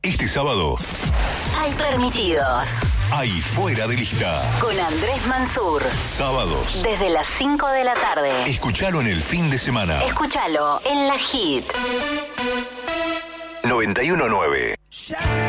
Este sábado Hay permitidos. hay Fuera de Lista. Con Andrés Mansur. Sábados. Desde las 5 de la tarde. Escuchalo en el fin de semana. Escúchalo en la Hit. 91.9.